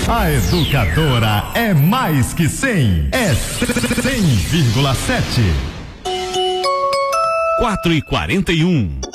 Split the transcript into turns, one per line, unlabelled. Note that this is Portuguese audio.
A Educadora é mais que 100. É 100,7.
4:41.